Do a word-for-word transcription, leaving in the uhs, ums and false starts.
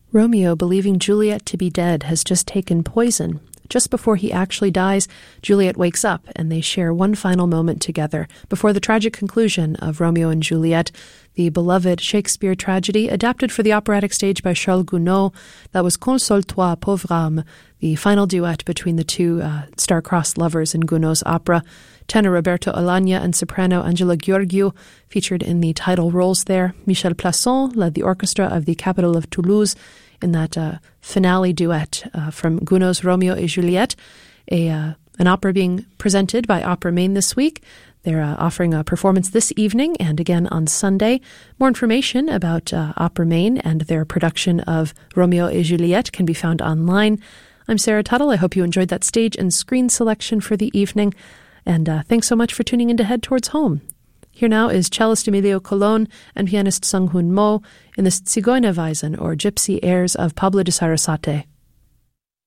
Romeo, believing Juliet to be dead, has just taken poison. Just before he actually dies, Juliet wakes up and they share one final moment together before the tragic conclusion of Romeo and Juliet, the beloved Shakespeare tragedy adapted for the operatic stage by Charles Gounod. That was Console-toi, pauvre âme, the final duet between the two uh, star-crossed lovers in Gounod's opera. Tenor Roberto Alagna and soprano Angela Gheorghiu featured in the title roles there. Michel Plasson led the orchestra of the capital of Toulouse in that uh, finale duet uh, from Gounod's Romeo et Juliette, a, uh, an opera being presented by Opera Maine this week. They're uh, offering a performance this evening and again on Sunday. More information about uh, Opera Maine and their production of Romeo et Juliette can be found online. I'm Sarah Tuttle. I hope you enjoyed that stage and screen selection for the evening. And uh, thanks so much for tuning in to Head Towards Home. Here now is cellist Emilio Colon and pianist Sung Hoon Mo in the Zigeunerweisen, or Gypsy Airs of Pablo de Sarasate.